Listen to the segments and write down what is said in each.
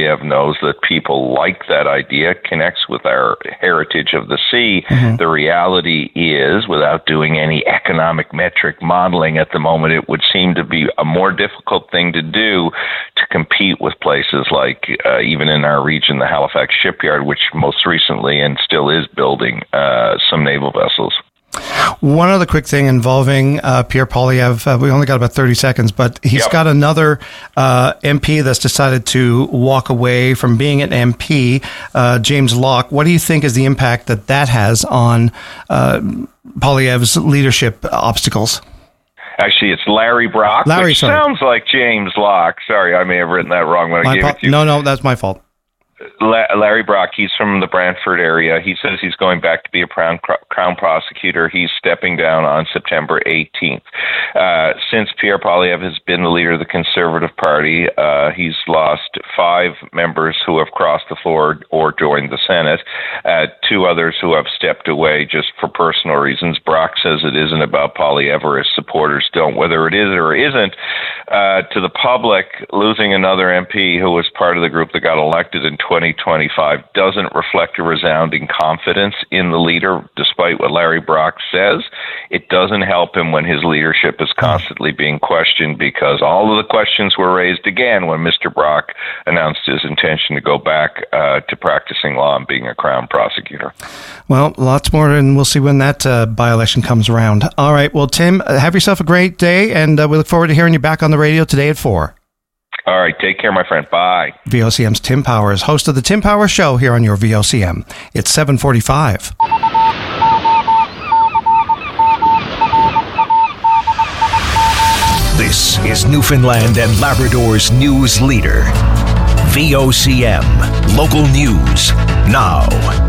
Poilievre knows that people like that idea, connects with our heritage of the sea. Mm-hmm. The reality is, without doing any economic metric modeling at the moment, it would seem to be a more difficult thing to do to compete with places like, even in our region, the Halifax shipyard, which most recently and still is building some naval vessels. One other quick thing involving Pierre Poilievre. We only got about 30 seconds, but he's got another MP that's decided to walk away from being an MP, James Locke. What do you think is the impact that has on Poilievre's leadership obstacles? Actually, it's Larry Brock, which sounds like James Locke. Sorry, I may have written that wrong when I gave it to you. No, that's my fault. Larry Brock, he's from the Brantford area. He says he's going back to be a crown prosecutor. He's stepping down on September 18th. Since Pierre Poilievre has been the leader of the Conservative Party, he's lost 5 members who have crossed the floor or joined the Senate, 2 others who have stepped away just for personal reasons. Brock says it isn't about Poilievre, or his supporters don't. Whether it is or isn't, to the public, losing another MP who was part of the group that got elected in 2025 doesn't reflect a resounding confidence in the leader, despite what Larry Brock says. It doesn't help him when his leadership is constantly being questioned, because all of the questions were raised again when Mr. Brock announced his intention to go back to practicing law and being a Crown prosecutor. Well, lots more, and we'll see when that by-election comes around. All right. Well, Tim, have yourself a great day, and we look forward to hearing you back on the radio today at 4. All right. Take care, my friend. Bye. VOCM's Tim Powers, host of the Tim Powers Show here on your VOCM. It's 7:45. This is Newfoundland and Labrador's news leader. VOCM. Local news now.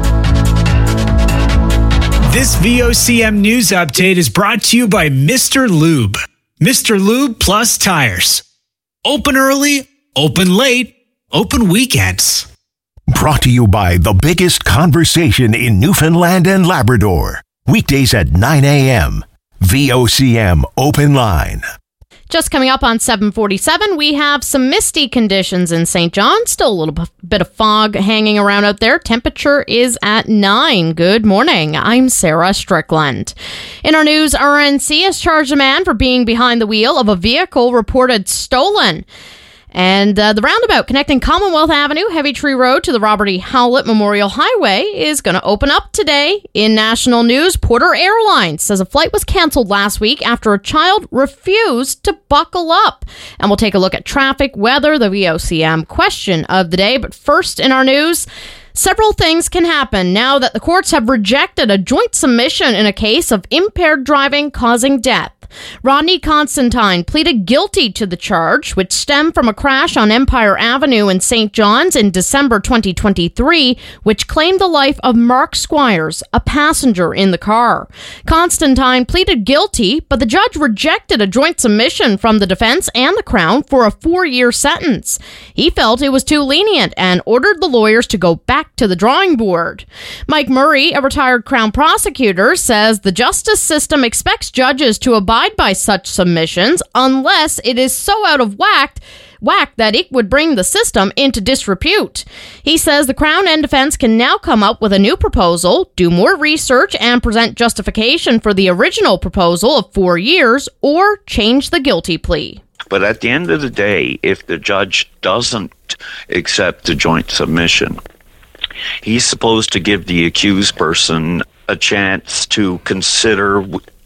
This VOCM news update is brought to you by Mr. Lube. Mr. Lube Plus Tires. Open early, open late, open weekends. Brought to you by the biggest conversation in Newfoundland and Labrador. Weekdays at 9 a.m. VOCM Open Line. Just coming up on 7:47, we have some misty conditions in St. John. Still a little bit of fog hanging around out there. Temperature is at 9. Good morning. I'm Sarah Strickland. In our news, RNC has charged a man for being behind the wheel of a vehicle reported stolen. And the roundabout connecting Commonwealth Avenue, Heavy Tree Road to the Robert E. Howlett Memorial Highway is going to open up today. In national news, Porter Airlines says a flight was canceled last week after a child refused to buckle up. And we'll take a look at traffic, weather, the VOCM question of the day. But first in our news, several things can happen now that the courts have rejected a joint submission in a case of impaired driving causing death. Rodney Constantine pleaded guilty to the charge, which stemmed from a crash on Empire Avenue in St. John's in December 2023, which claimed the life of Mark Squires, a passenger in the car. Constantine pleaded guilty, but the judge rejected a joint submission from the defense and the Crown for a 4-year sentence. He felt it was too lenient and ordered the lawyers to go back to the drawing board. Mike Murray, a retired Crown prosecutor, says the justice system expects judges to abide by such submissions unless it is so out of whack that it would bring the system into disrepute. He says the Crown and defense can now come up with a new proposal, do more research, and present justification for the original proposal of 4 years, or change the guilty plea. But at the end of the day, if the judge doesn't accept the joint submission, he's supposed to give the accused person a chance to consider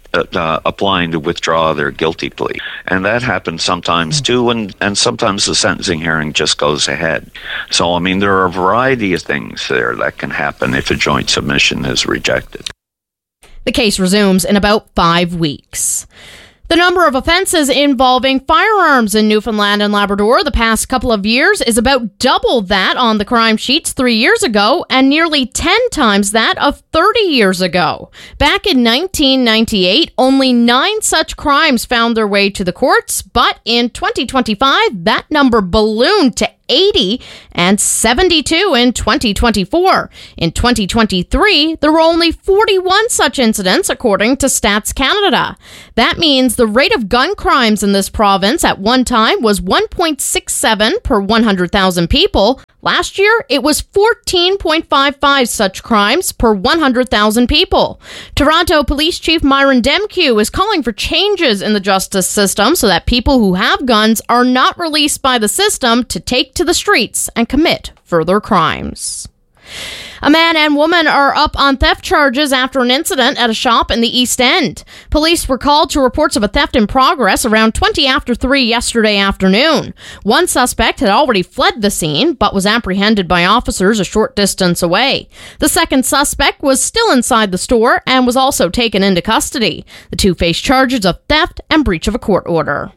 applying to withdraw their guilty plea. And that happens sometimes too, and sometimes the sentencing hearing just goes ahead. So, I mean, there are a variety of things there that can happen if a joint submission is rejected. The case resumes in about 5 weeks. The number of offenses involving firearms in Newfoundland and Labrador the past couple of years is about double that on the crime sheets 3 years ago and nearly 10 times that of 30 years ago. Back in 1998, only 9 such crimes found their way to the courts, but in 2025, that number ballooned to 80 and 72 in 2024. In 2023, there were only 41 such incidents, according to Stats Canada. That means the rate of gun crimes in this province at one time was 1.67 per 100,000 people. Last year, it was 14.55 such crimes per 100,000 people. Toronto Police Chief Myron Demkew is calling for changes in the justice system so that people who have guns are not released by the system to take to the streets and commit further crimes. A man and woman are up on theft charges after an incident at a shop in the East End. Police were called to reports of a theft in progress around 20 after 3 yesterday afternoon. One suspect had already fled the scene, but was apprehended by officers a short distance away. The second suspect was still inside the store and was also taken into custody. The two face charges of theft and breach of a court order.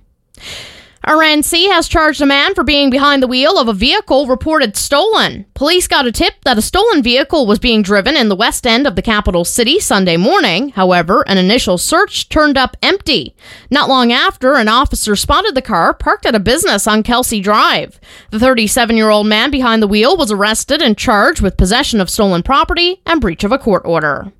RNC has charged a man for being behind the wheel of a vehicle reported stolen. Police got a tip that a stolen vehicle was being driven in the west end of the capital city Sunday morning. However, an initial search turned up empty. Not long after, an officer spotted the car parked at a business on Kelsey Drive. The 37-year-old man behind the wheel was arrested and charged with possession of stolen property and breach of a court order.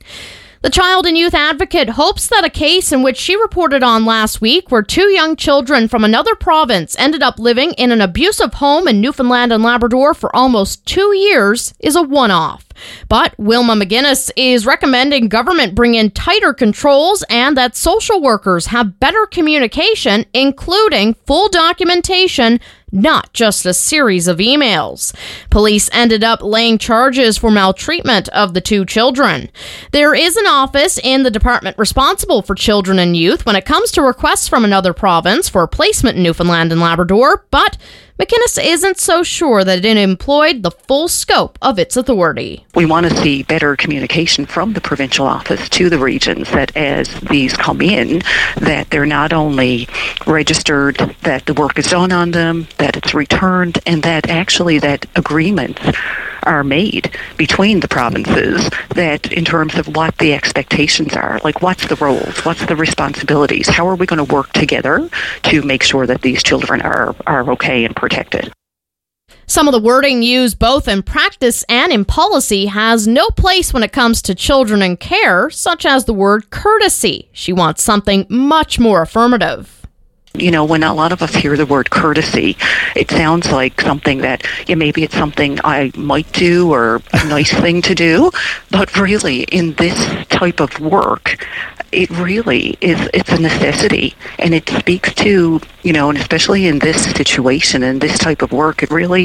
The Child and Youth Advocate hopes that a case in which she reported on last week where 2 young children from another province ended up living in an abusive home in Newfoundland and Labrador for almost 2 years is a one-off. But Wilma McGuinness is recommending government bring in tighter controls and that social workers have better communication, including full documentation, not just a series of emails. Police ended up laying charges for maltreatment of the 2 children. There is an office in the department responsible for children and youth when it comes to requests from another province for placement in Newfoundland and Labrador, but McInnes isn't so sure that it employed the full scope of its authority. We want to see better communication from the provincial office to the regions, that as these come in, that they're not only registered, that the work is done on them, that it's returned, and that actually that agreements are made between the provinces, that in terms of what the expectations are, like what's the roles, what's the responsibilities, how are we going to work together to make sure that these children are okay and protected. Some of the wording used both in practice and in policy has no place when it comes to children in care, such as the word courtesy. She wants something much more affirmative. You know, when a lot of us hear the word courtesy, it sounds like something that, maybe it's something I might do or a nice thing to do. But really, in this type of work, it really is, it's a necessity. And it speaks to, and especially in this situation, in this type of work,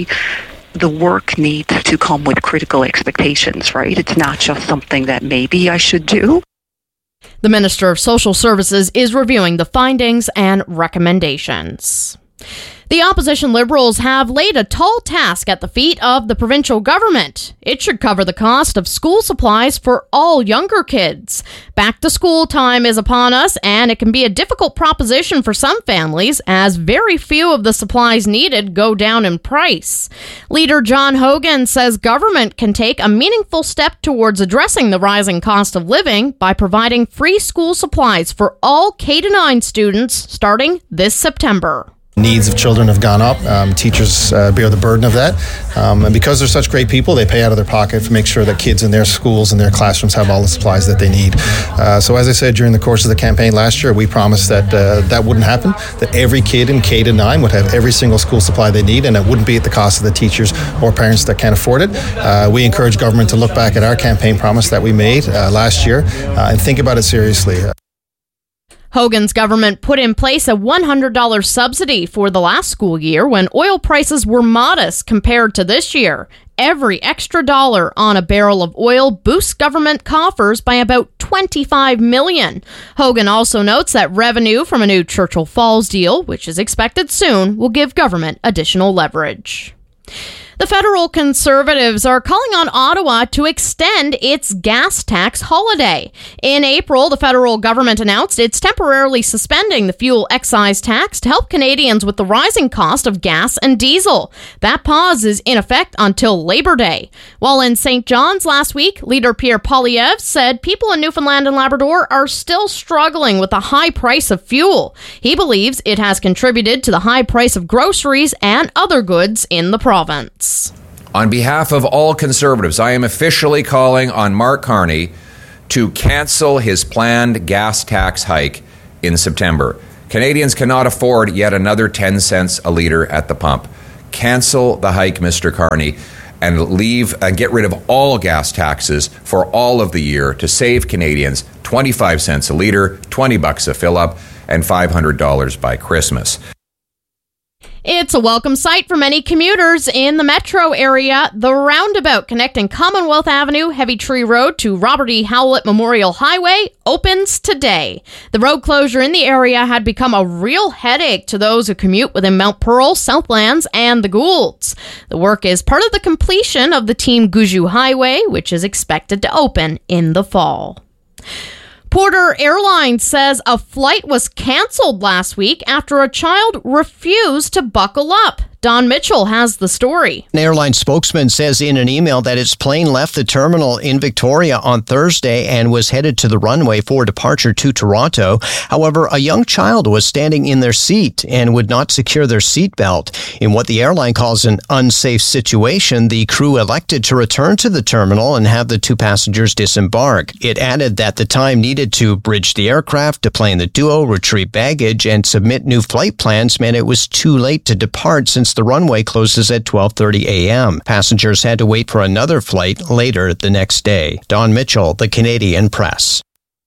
the work needs to come with critical expectations, right? It's not just something that maybe I should do. The Minister of Social Services is reviewing the findings and recommendations. The opposition Liberals have laid a tall task at the feet of the provincial government. It should cover the cost of school supplies for all younger kids. Back to school time is upon us, and it can be a difficult proposition for some families, as very few of the supplies needed go down in price. Leader John Hogan says government can take a meaningful step towards addressing the rising cost of living by providing free school supplies for all K-9 students starting this September. Needs of children have gone up. Teachers bear the burden of that. And because they're such great people, they pay out of their pocket to make sure that kids in their schools and their classrooms have all the supplies that they need. So as I said during the course of the campaign last year, we promised that that wouldn't happen, that every kid in K-9 would have every single school supply they need, and it wouldn't be at the cost of the teachers or parents that can't afford it. We encourage government to look back at our campaign promise that we made last year and think about it seriously. Hogan's government put in place a $100 subsidy for the last school year when oil prices were modest compared to this year. Every extra dollar on a barrel of oil boosts government coffers by about $25 million. Hogan also notes that revenue from a new Churchill Falls deal, which is expected soon, will give government additional leverage. The federal Conservatives are calling on Ottawa to extend its gas tax holiday. In April, the federal government announced it's temporarily suspending the fuel excise tax to help Canadians with the rising cost of gas and diesel. That pause is in effect until Labor Day. While in St. John's last week, Leader Pierre Poilievre said people in Newfoundland and Labrador are still struggling with the high price of fuel. He believes it has contributed to the high price of groceries and other goods in the province. On behalf of all Conservatives, I am officially calling on Mark Carney to cancel his planned gas tax hike in September. Canadians cannot afford yet another 10 cents a litre at the pump. Cancel the hike, Mr. Carney, and get rid of all gas taxes for all of the year to save Canadians 25 cents a litre, $20 a fill-up, and $500 by Christmas. It's a welcome sight for many commuters in the metro area. The roundabout connecting Commonwealth Avenue, Heavy Tree Road to Robert E. Howlett Memorial Highway opens today. The road closure in the area had become a real headache to those who commute within Mount Pearl, Southlands, and the Goulds. The work is part of the completion of the Team Gouju Highway, which is expected to open in the fall. Porter Airlines says a flight was canceled last week after a child refused to buckle up. Don Mitchell has the story. An airline spokesman says in an email that its plane left the terminal in Victoria on Thursday and was headed to the runway for departure to Toronto. However, a young child was standing in their seat and would not secure their seatbelt. In what the airline calls an unsafe situation, the crew elected to return to the terminal and have the two passengers disembark. It added that the time needed to bridge the aircraft, deplane the duo, retrieve baggage, and submit new flight plans meant it was too late to depart since the runway closes at 12:30 a.m. Passengers had to wait for another flight later the next day. Don Mitchell, The Canadian Press.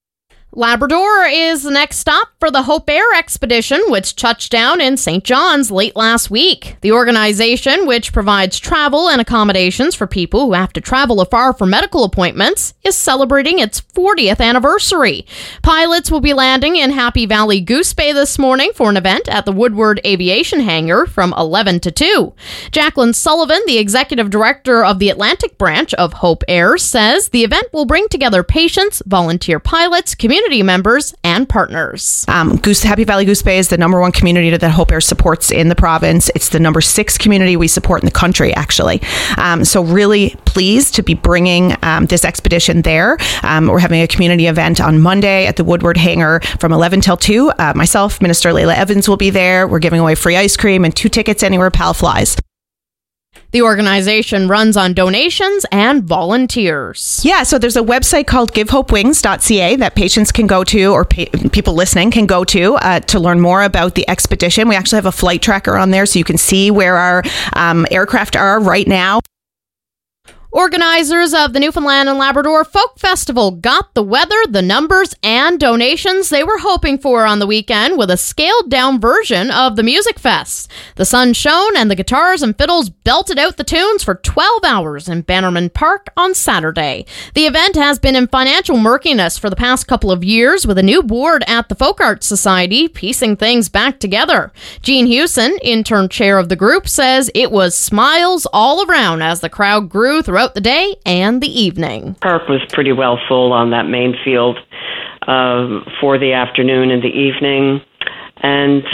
Labrador is the next stop for the Hope Air Expedition, which touched down in St. John's late last week. The organization, which provides travel and accommodations for people who have to travel afar for medical appointments, is celebrating its 40th anniversary. Pilots will be landing in Happy Valley Goose Bay this morning for an event at the Woodward Aviation Hangar from 11 to 2. Jacqueline Sullivan, the executive director of the Atlantic branch of Hope Air, says the event will bring together patients, volunteer pilots, community members, and partners. Happy Valley Goose Bay is the number one community that Hope Air supports in the province. It's the number 6 community we support in the country, actually. So really pleased to be bringing this expedition there. We're having a community event on Monday at the Woodward Hangar from 11 till 2. Myself, Minister Layla Evans will be there. We're giving away free ice cream and 2 tickets anywhere PAL flies. The organization runs on donations and volunteers. Yeah, so there's a website called givehopewings.ca that patients can go to, or people listening can go to learn more about the expedition. We actually have a flight tracker on there so you can see where our aircraft are right now. Organizers of the Newfoundland and Labrador Folk Festival got the weather, the numbers, and donations they were hoping for on the weekend with a scaled-down version of the Music Fest. The sun shone and the guitars and fiddles belted out the tunes for 12 hours in Bannerman Park on Saturday. The event has been in financial murkiness for the past couple of years with a new board at the Folk Arts Society piecing things back together. Jean Hewson, intern chair of the group, says it was smiles all around as the crowd grew throughout the day and the evening. Park was pretty well full on that main field for the afternoon and the evening, and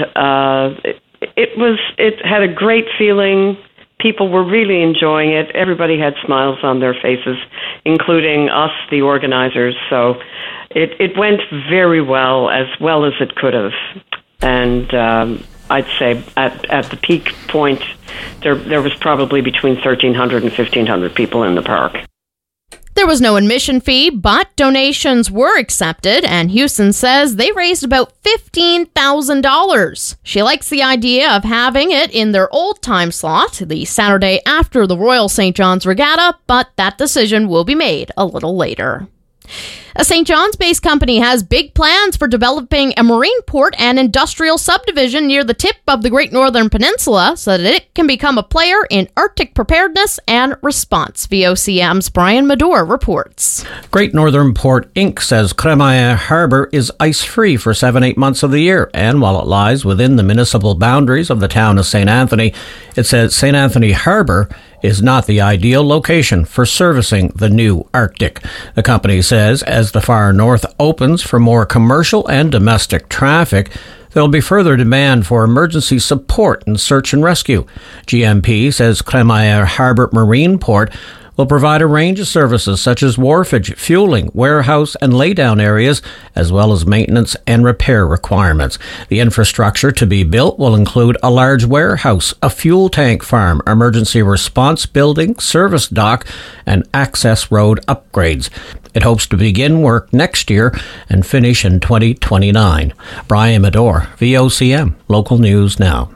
it had a great feeling. People were really enjoying it. Everybody had smiles on their faces, including us, the organizers. So it went very well as it could have, and I'd say at the peak point, there was probably between 1,300 and 1,500 people in the park. There was no admission fee, but donations were accepted, and Houston says they raised about $15,000. She likes the idea of having it in their old time slot, the Saturday after the Royal St. John's Regatta, but that decision will be made a little later. A St. John's-based company has big plans for developing a marine port and industrial subdivision near the tip of the Great Northern Peninsula so that it can become a player in Arctic preparedness and response. VOCM's Brian Madore reports. Great Northern Port Inc. says Cremaia Harbour is ice-free for 7-8 months of the year, and while it lies within the municipal boundaries of the town of St. Anthony, it says St. Anthony Harbour is not the ideal location for servicing the new Arctic. The company says as the far north opens for more commercial and domestic traffic, there will be further demand for emergency support and search and rescue. GMP says Cremaia Harbour Marine Port will provide a range of services such as wharfage, fueling, warehouse and laydown areas, as well as maintenance and repair requirements. The infrastructure to be built will include a large warehouse, a fuel tank farm, emergency response building, service dock, and access road upgrades. It hopes to begin work next year and finish in 2029. Brian Madore, VOCM, Local News Now.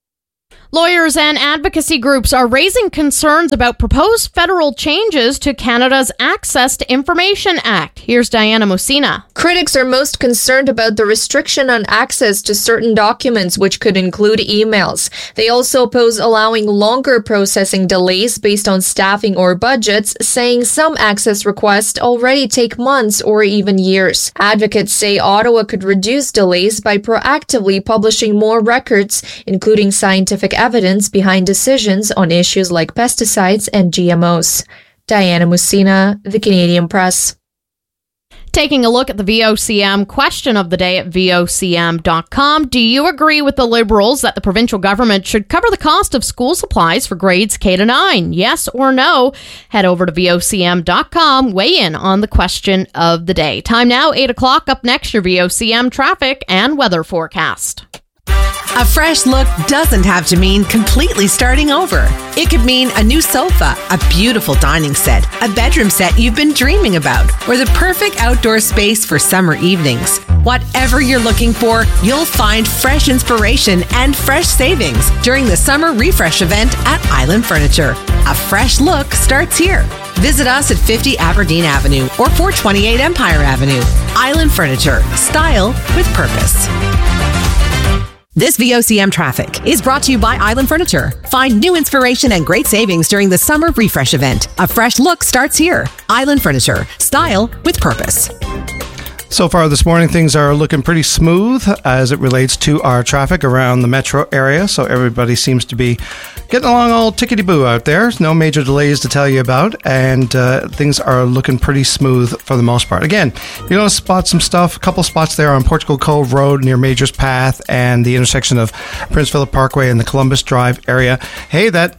Lawyers and advocacy groups are raising concerns about proposed federal changes to Canada's Access to Information Act. Here's Diana Mosina. Critics are most concerned about the restriction on access to certain documents, which could include emails. They also oppose allowing longer processing delays based on staffing or budgets, saying some access requests already take months or even years. Advocates say Ottawa could reduce delays by proactively publishing more records, including scientific evidence behind decisions on issues like pesticides and GMOs. Diana Mosina, The Canadian Press. Taking a look at the VOCM question of the day at VOCM.com. Do you agree with the Liberals that the provincial government should cover the cost of school supplies for grades K-9? Yes or no? Head over to VOCM.com. Weigh in on the question of the day. Time now, 8 o'clock. Up next, your VOCM traffic and weather forecast. A fresh look doesn't have to mean completely starting over. It could mean a new sofa, a beautiful dining set, a bedroom set you've been dreaming about, or the perfect outdoor space for summer evenings. Whatever you're looking for, you'll find fresh inspiration and fresh savings during the summer refresh event at Island Furniture. A fresh look starts here. Visit us at 50 Aberdeen Avenue or 428 Empire Avenue. Island Furniture. Style with purpose. This VOCM traffic is brought to you by Island Furniture. Find new inspiration and great savings during the summer refresh event. A fresh look starts here. Island Furniture. Style with purpose. So far this morning, things are looking pretty smooth as it relates to our traffic around the metro area. So everybody seems to be getting along all tickety-boo out there. No major delays to tell you about, and things are looking pretty smooth for the most part. Again, you're going to spot some stuff, a couple spots there on Portugal Cove Road near Majors Path and the intersection of Prince Philip Parkway and the Columbus Drive area. Hey, that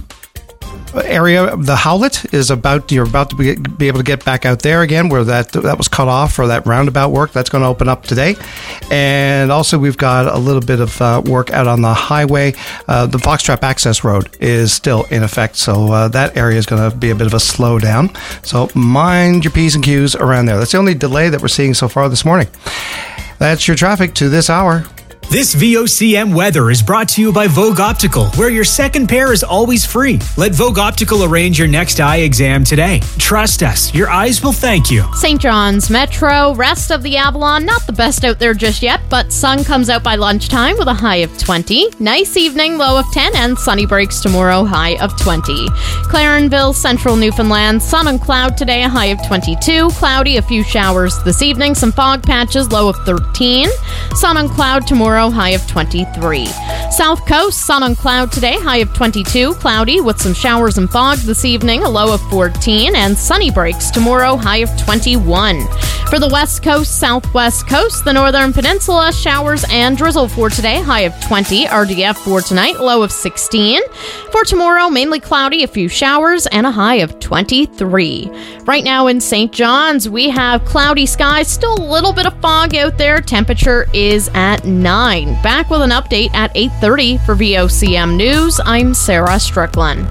area, the Howlett, is you're about to be able to get back out there again where that was cut off for that roundabout work. That's going to open up today. And also we've got a little bit of work out on the highway. The Foxtrap Access Road is still in effect, so that area is going to be a bit of a slowdown. So mind your P's and Q's around there. That's the only delay that we're seeing so far this morning. That's your traffic to this hour. This VOCM weather is brought to you by Vogue Optical, where your second pair is always free. Let Vogue Optical arrange your next eye exam today. Trust us, your eyes will thank you. St. John's Metro, rest of the Avalon, not the best out there just yet, but sun comes out by lunchtime with a high of 20. Nice evening, low of 10, and sunny breaks tomorrow, high of 20. Clarenville, central Newfoundland, sun and cloud today, a high of 22. Cloudy, a few showers this evening, some fog patches, low of 13. Sun and cloud tomorrow, high of 23. South Coast, sun and cloud today, high of 22. Cloudy with some showers and fog this evening, a low of 14. And sunny breaks tomorrow, high of 21. For the West Coast, Southwest Coast, the Northern Peninsula, showers and drizzle for today, high of 20. RDF for tonight, low of 16. For tomorrow, mainly cloudy, a few showers, and a high of 23. Right now in St. John's, we have cloudy skies, still a little bit of fog out there. Temperature is at 9. Back with an update at 8:30 for VOCM News. I'm Sarah Strickland.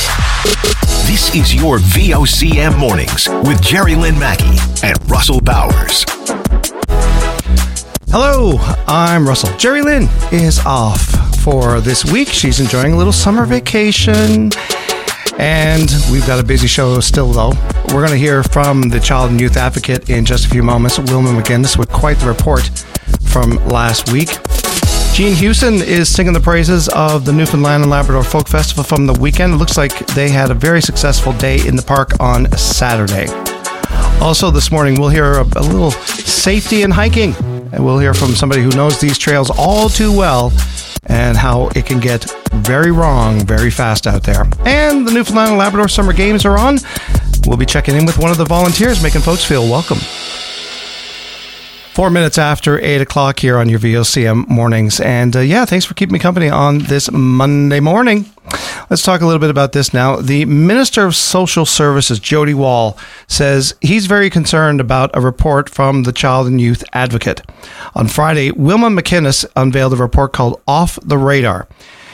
This is your VOCM Mornings with Jerry Lynn Mackey and Russell Bowers. Hello, I'm Russell. Jerry Lynn is off for this week. She's enjoying a little summer vacation. And we've got a busy show still, though. We're going to hear from the Child and Youth Advocate in just a few moments, Wilma McInnes, with quite the report from last week. Gene Houston is singing the praises of the Newfoundland and Labrador Folk Festival from the weekend. It looks like they had a very successful day in the park on Saturday. Also this morning, we'll hear a little safety in hiking. And we'll hear from somebody who knows these trails all too well and how it can get very wrong very fast out there. And the Newfoundland and Labrador Summer Games are on. We'll be checking in with one of the volunteers, making folks feel welcome. 4 minutes after 8 o'clock here on your VOCM mornings. And thanks for keeping me company on this Monday morning. Let's talk a little bit about this now. The Minister of Social Services, Jody Wall, says he's very concerned about a report from the Child and Youth Advocate. On Friday, Wilma McInnes unveiled a report called Off the Radar.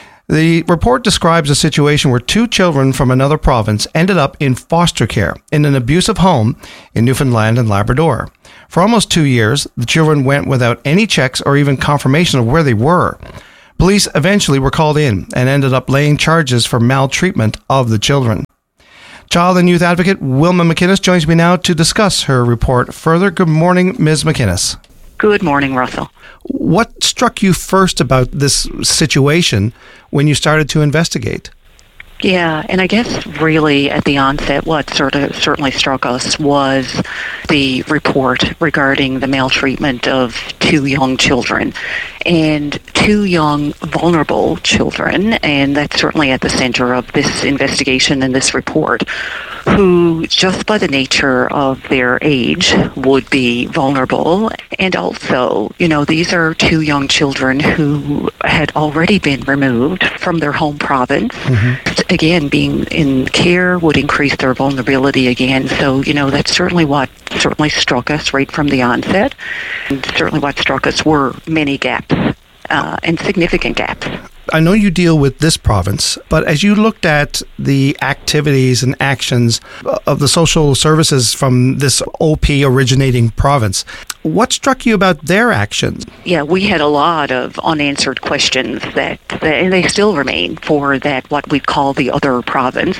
The report describes a situation where 2 children from another province ended up in foster care in an abusive home in Newfoundland and Labrador. For almost 2 years, the children went without any checks or even confirmation of where they were. Police eventually were called in and ended up laying charges for maltreatment of the children. Child and Youth Advocate Wilma McInnes joins me now to discuss her report further. Good morning, Ms. McInnes. Good morning, Russell. What struck you first about this situation when you started to investigate? Yeah, and I guess really at the onset what certainly struck us was the report regarding the maltreatment of 2 young children, and 2 young vulnerable children, and that's certainly at the center of this investigation and this report, who just by the nature of their age would be vulnerable. And also, these are 2 young children who had already been removed from their home province. Mm-hmm. Again, being in care would increase their vulnerability again. So, that's certainly what struck us right from the onset. And certainly what struck us were many gaps, and significant gaps. I know you deal with this province, but as you looked at the activities and actions of the social services from this OP originating province, what struck you about their actions? Yeah, we had a lot of unanswered questions that and they still remain for that what we call the other province,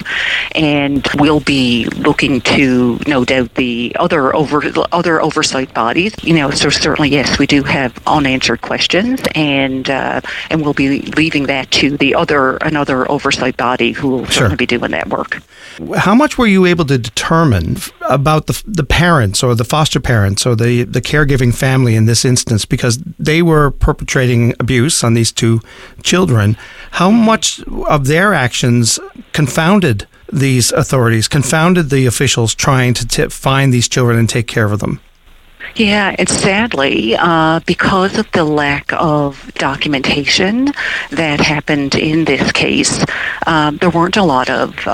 and we'll be looking to, no doubt, the other oversight bodies. So certainly yes, we do have unanswered questions, and we'll be leaving that to another oversight body who will certainly be doing that work. How much were you able to determine about the parents or the foster parents or the caregiving family in this instance, because they were perpetrating abuse on these 2 children? How much of their actions confounded these authorities, confounded the officials trying to find these children and take care of them? Yeah, and sadly, because of the lack of documentation that happened in this case, there weren't a lot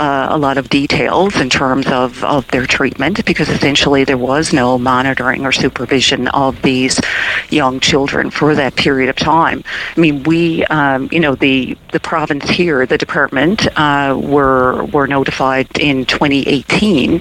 of details in terms of their treatment, because essentially there was no monitoring or supervision of these young children for that period of time. I mean, we, the province here, the department, were notified in 2018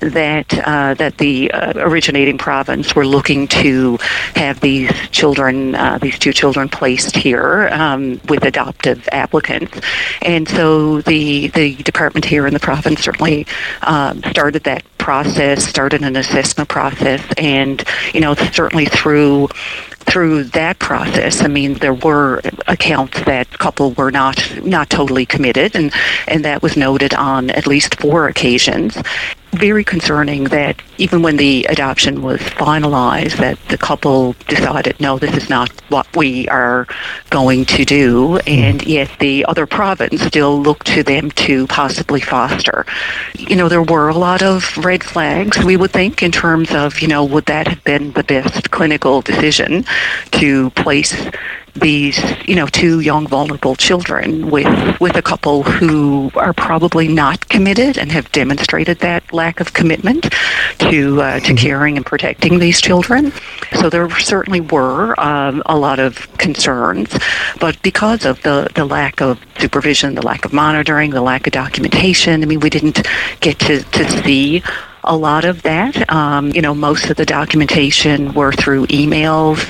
that the originating province were looking to have these 2 children placed here with adoptive applicants. And so the department here in the province certainly started that process, started an assessment process, and certainly through that process, I mean, there were accounts that couple were not totally committed, and that was noted on at least 4 occasions. Very concerning that even when the adoption was finalized, that the couple decided, no, this is not what we are going to do, and yet the other province still looked to them to possibly foster. There were a lot of red flags, we would think, in terms of, would that have been the best clinical decision to place these, 2 young vulnerable children with a couple who are probably not committed and have demonstrated that lack of commitment to caring and protecting these children. So there certainly were a lot of concerns, but because of the lack of supervision, the lack of monitoring, the lack of documentation, I mean, we didn't get to see a lot of that. Most of the documentation were through emails,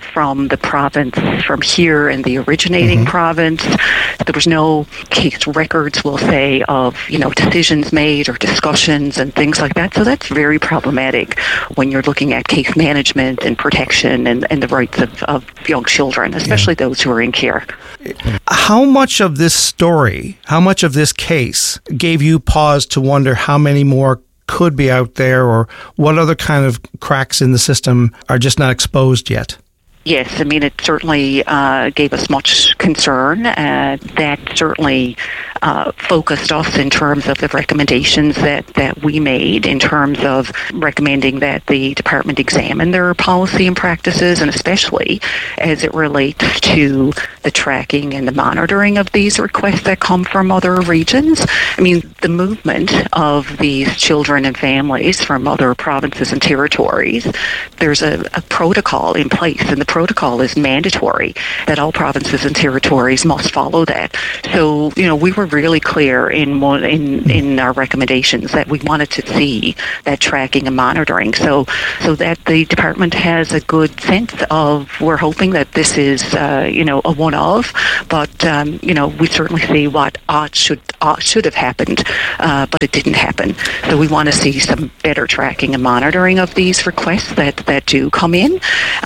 from the province, from here in the originating province. There was no case records, we'll say, of, decisions made or discussions and things like that. So that's very problematic when you're looking at case management and protection and the rights of young children, especially those who are in care. How much of this story, how much of this case gave you pause to wonder how many more could be out there, or what other kind of cracks in the system are just not exposed yet? Yes, it certainly gave us much concern. That certainly focused us in terms of the recommendations that we made, in terms of recommending that the department examine their policy and practices, and especially as it relates to the tracking and the monitoring of these requests that come from other regions. The movement of these children and families from other provinces and territories, there's a protocol in place, and the protocol is mandatory that all provinces and territories must follow that. So, we were really clear in our recommendations that we wanted to see that tracking and monitoring, so that the department has a good sense of, we're hoping that this is, a one-off, but, we certainly see what should have happened, but it didn't happen. So we want to see some better tracking and monitoring of these requests that do come in.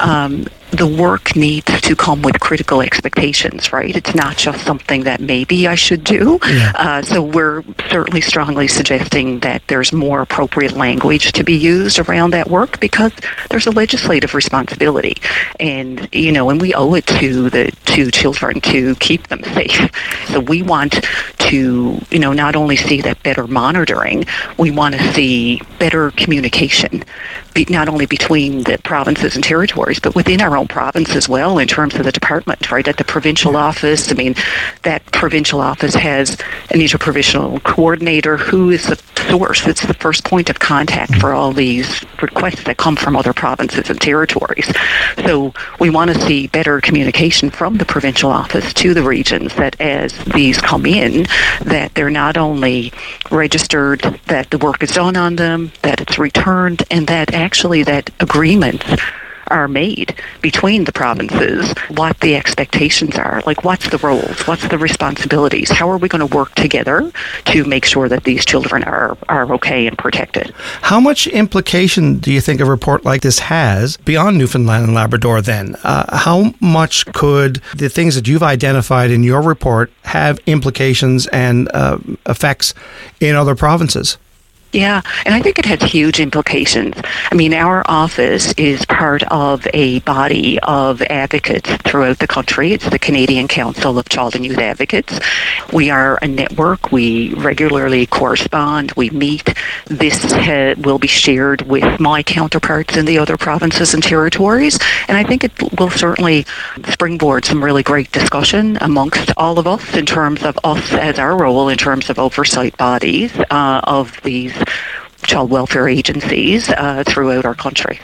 The work needs to come with critical expectations, right? It's not just something that maybe I should do. So we're certainly strongly suggesting that there's more appropriate language to be used around that work, because there's a legislative responsibility. And, and we owe it to the two children to keep them safe. So we want to, not only see that better monitoring, we want to see better communication, not only between the provinces and territories, but within our own province as well, in terms of the department, right? At the provincial office, that provincial office has an interprovincial coordinator who is the source. It's the first point of contact for all these requests that come from other provinces and territories. So we want to see better communication from the provincial office to the regions, that as these come in, that they're not only registered, that the work is done on them, that it's returned, and that actually that agreements are made between the provinces, what the expectations are, like what's the roles, what's the responsibilities, how are we going to work together to make sure that these children are okay and protected. How much implication do you think a report like this has beyond Newfoundland and Labrador then? How much could the things that you've identified in your report have implications and effects in other provinces? Yeah, and I think it has huge implications. Our office is part of a body of advocates throughout the country. It's the Canadian Council of Child and Youth Advocates. We are a network. We regularly correspond. We meet. This will be shared with my counterparts in the other provinces and territories. And I think it will certainly springboard some really great discussion amongst all of us, in terms of us as our role in terms of oversight bodies of these child welfare agencies throughout our country.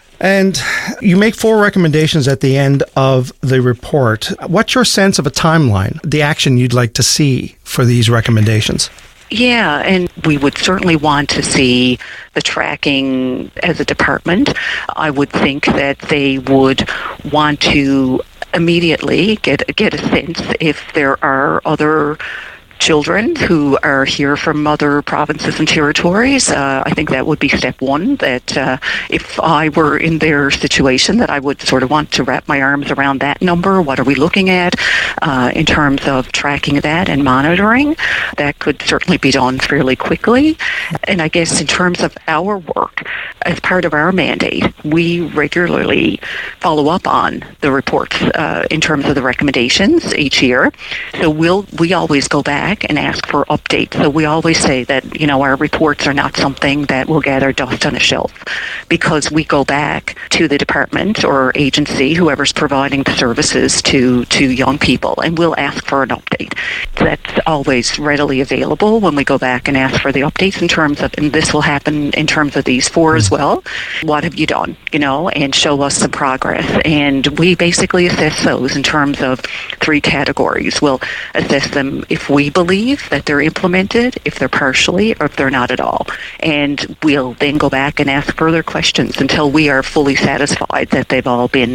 And you make 4 recommendations at the end of the report. What's your sense of a timeline, the action you'd like to see for these recommendations? Yeah, and we would certainly want to see the tracking as a department. I would think that they would want to immediately get a sense if there are other children who are here from other provinces and territories. I think that would be step one, that if I were in their situation, that I would sort of want to wrap my arms around that number. What are we looking at in terms of tracking that and monitoring? That could certainly be done fairly quickly. And I guess in terms of our work, as part of our mandate, we regularly follow up on the reports in terms of the recommendations each year. So we always go back and ask for updates. So we always say that, our reports are not something that will gather dust on a shelf, because we go back to the department or agency, whoever's providing the services to young people, and we'll ask for an update. That's always readily available when we go back and ask for the updates in terms of, and this will happen in terms of these 4 as well. What have you done, and show us some progress. And we basically assess those in terms of 3 categories. We'll assess them if we believe that they're implemented, if they're partially, or if they're not at all. And we'll then go back and ask further questions until we are fully satisfied that they've all been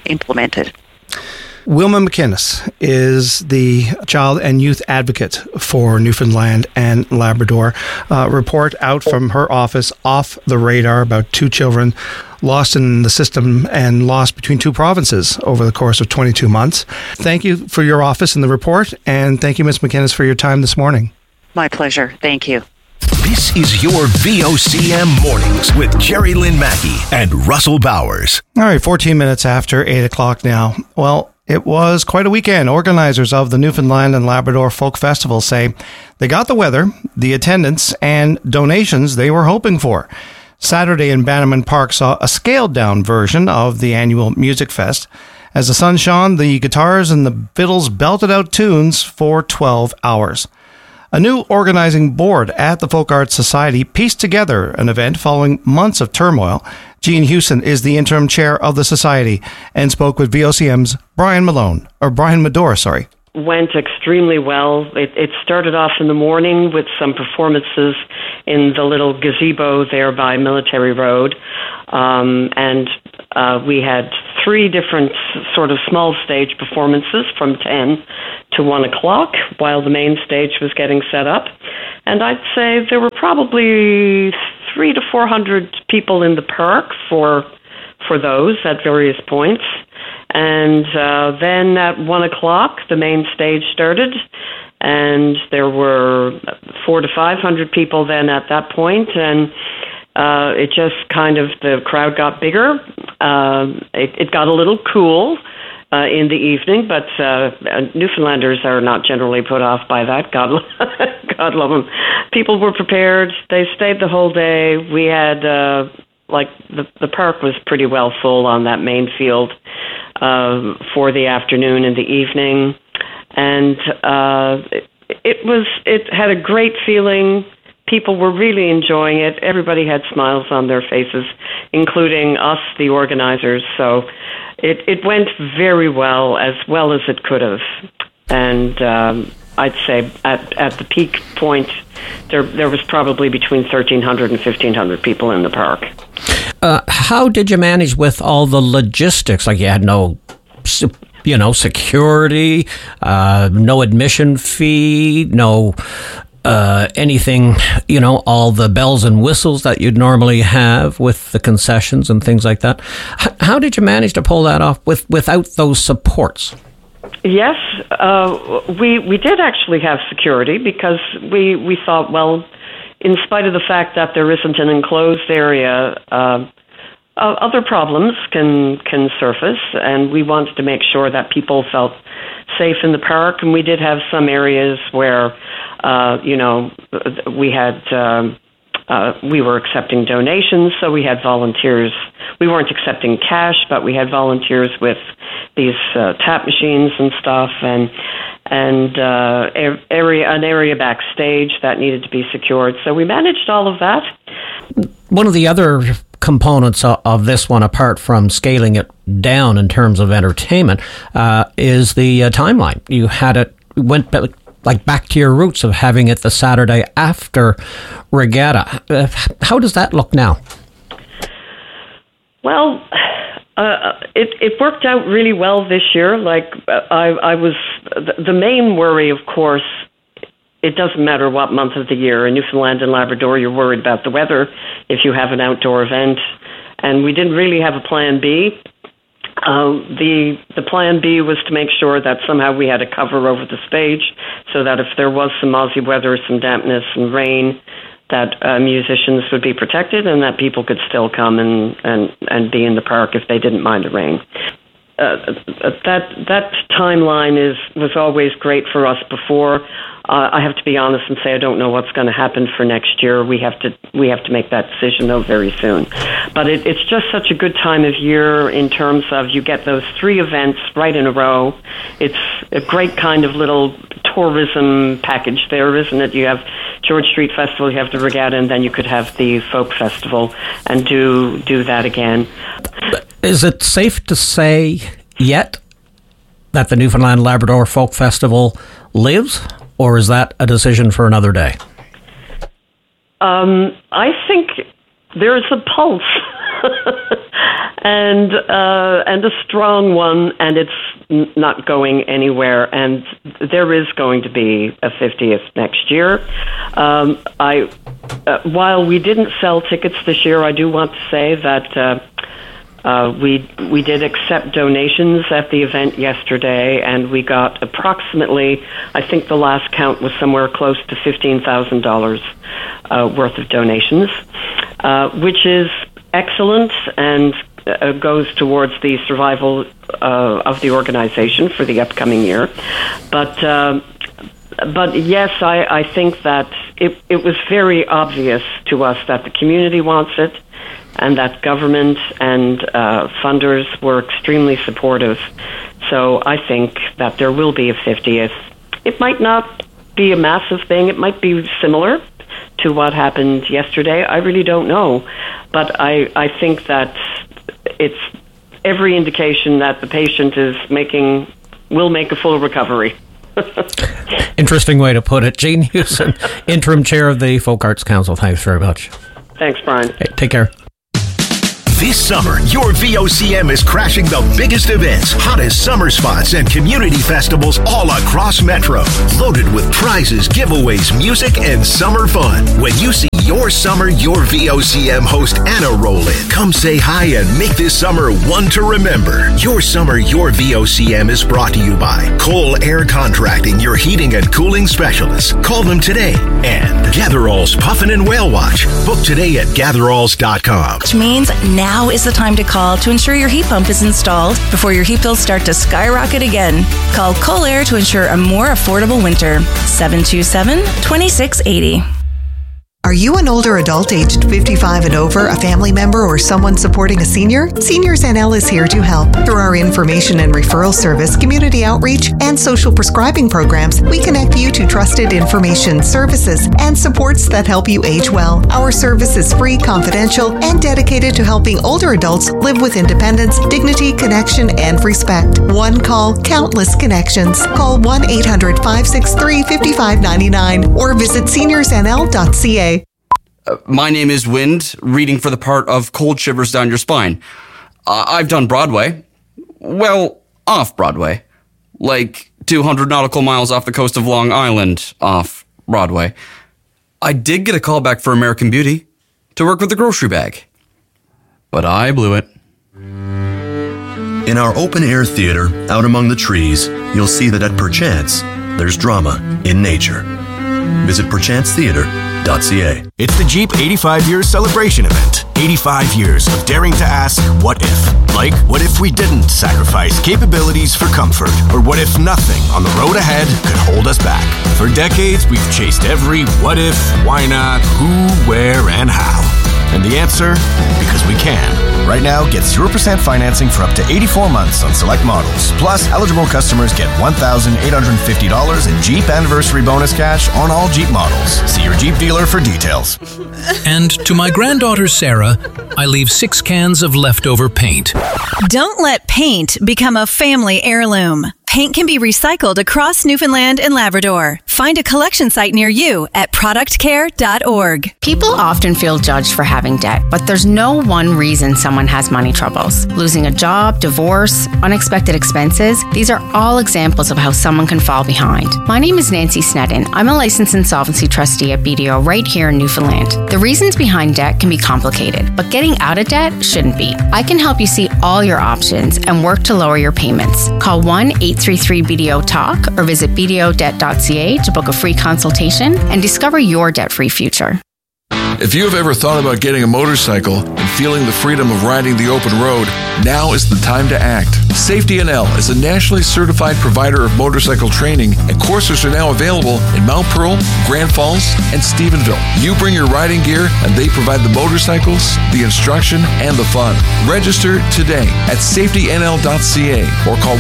implemented. Wilma McInnes is the child and youth advocate for Newfoundland and Labrador. Report out from her office, Off the Radar, about 2 children lost in the system and lost between 2 provinces over the course of 22 months. Thank you for your office and the report, and thank you, Ms. McInnes, for your time this morning. My pleasure. Thank you. This is your VOCM Mornings with Jerry Lynn Mackey and Russell Bowers. All right, 14 minutes after 8 o'clock now. Well, it was quite a weekend. Organizers of the Newfoundland and Labrador Folk Festival say they got the weather, the attendance, and donations they were hoping for. Saturday in Bannerman Park saw a scaled-down version of the annual Music Fest. As the sun shone, the guitars and the fiddles belted out tunes for 12 hours. A new organizing board at the Folk Arts Society pieced together an event following months of turmoil. Jean Hewson is the interim chair of the society and spoke with VOCM's Brian Medore. Went extremely well. It started off in the morning with some performances in the little gazebo there by Military Road. And we had 3 different sort of small stage performances from 10 to 1 o'clock while the main stage was getting set up. And I'd say there were probably 300 to 400 people in the park for those at various points. And then at 1 o'clock, the main stage started, and there were 400 to 500 people then at that point, and it just kind of, the crowd got bigger. It got a little cool in the evening, but Newfoundlanders are not generally put off by that. God love them. People were prepared. They stayed the whole day. We had, the park was pretty well full on that main field for the afternoon and the evening. And it had a great feeling. People were really enjoying it. Everybody had smiles on their faces, including us, the organizers. So it went very well as it could have. And I'd say at the peak point, there was probably between 1,300 and 1,500 people in the park. How did you manage with all the logistics? Like, you had no security, no admission fee, no anything, all the bells and whistles that you'd normally have with the concessions and things like that. How did you manage to pull that off without those supports? Yes, we did actually have security because we thought, well, in spite of the fact that there isn't an enclosed area, other problems can surface, and we wanted to make sure that people felt safe in the park. And we did have some areas where, we were accepting donations, so we had volunteers. We weren't accepting cash, but we had volunteers with these tap machines and stuff, and an area backstage that needed to be secured. So we managed all of that. One of the other components of this one, apart from scaling it down in terms of entertainment, is the timeline. You had it went back to your roots of having it the Saturday after regatta. How does that look now? Well, it worked out really well this year. I was the main worry, of course. It doesn't matter what month of the year. In Newfoundland and Labrador, you're worried about the weather if you have an outdoor event. And we didn't really have a plan B. The plan B was to make sure that somehow we had a cover over the stage so that if there was some Aussie weather, some dampness and rain, that musicians would be protected and that people could still come and be in the park if they didn't mind the rain. That timeline was always great for us before. I have to be honest and say I don't know what's going to happen for next year. We have to make that decision though very soon. But it's just such a good time of year in terms of you get those 3 events right in a row. It's a great kind of little tourism package there, isn't it? You have George Street Festival, you have the regatta, and then you could have the folk festival and do that again. Is it safe to say yet that the Newfoundland Labrador Folk Festival lives, or is that a decision for another day? I think there's a pulse. and a strong one, and it's not going anywhere. And there is going to be a 50th next year. While we didn't sell tickets this year, I do want to say that we did accept donations at the event yesterday, and we got approximately, I think the last count was somewhere close to $15,000 worth of donations, which is excellent and goes towards the survival of the organization for the upcoming year. But yes, I think that it was very obvious to us that the community wants it, and that government and funders were extremely supportive. So I think that there will be a 50th. It might not be a massive thing. It might be similar to what happened yesterday. I really don't know. But I think that it's every indication that the patient will make a full recovery. Interesting way to put it. Jean Hewson, Interim Chair of the Folk Arts Council. Thanks very much. Thanks, Brian. Hey, take care. This summer, your VOCM is crashing the biggest events, hottest summer spots, and community festivals all across Metro. Loaded with prizes, giveaways, music, and summer fun. When you see your summer, your VOCM host Anna roll in. Come say hi and make this summer one to remember. Your summer, your VOCM is brought to you by Cole Air Contracting, your heating and cooling specialists. Call them today. And Gatherall's Puffin and Whale Watch. Book today at gatheralls.com. Which means now is the time to call to ensure your heat pump is installed before your heat bills start to skyrocket again. Call Cole Air to ensure a more affordable winter. 727-2680. Are you an older adult aged 55 and over, a family member, or someone supporting a senior? Seniors NL is here to help. Through our information and referral service, community outreach, and social prescribing programs, we connect you to trusted information, services, and supports that help you age well. Our service is free, confidential, and dedicated to helping older adults live with independence, dignity, connection, and respect. One call, countless connections. Call 1-800-563-5599 or visit seniorsnl.ca. My name is Wind, reading for the part of Cold Shivers Down Your Spine. I've done Broadway. Well, off-Broadway. Like 200 nautical miles off the coast of Long Island, off-Broadway. I did get a call back for American Beauty to work with the grocery bag. But I blew it. In our open-air theater, out among the trees, you'll see that at Perchance, there's drama in nature. Visit perchancetheater.ca. It's the Jeep 85 Years Celebration Event. 85 years of daring to ask, what if? Like, what if we didn't sacrifice capabilities for comfort? Or what if nothing on the road ahead could hold us back? For decades, we've chased every what if, why not, who, where, and how. And the answer? Because we can. Right now, get 0% financing for up to 84 months on select models. Plus, eligible customers get $1,850 in Jeep Anniversary Bonus cash on all Jeep models. See your Jeep dealer for details. And to my granddaughter Sarah, I leave 6 cans of leftover paint. Don't let paint become a family heirloom. Paint can be recycled across Newfoundland and Labrador. Find a collection site near you at productcare.org. People often feel judged for having debt, but there's no one reason someone has money troubles. Losing a job, divorce, unexpected expenses, these are all examples of how someone can fall behind. My name is Nancy Sneddon. I'm a licensed insolvency trustee at BDO right here in Newfoundland. The reasons behind debt can be complicated, but getting out of debt shouldn't be. I can help you see all your options and work to lower your payments. Call 1-833-BDO-TALK or visit bdodebt.ca to book a free consultation and discover your debt-free future. If you have ever thought about getting a motorcycle and feeling the freedom of riding the open road, now is the time to act. Safety NL is a nationally certified provider of motorcycle training, and courses are now available in Mount Pearl, Grand Falls, and Stephenville. You bring your riding gear, and they provide the motorcycles, the instruction, and the fun. Register today at safetynl.ca or call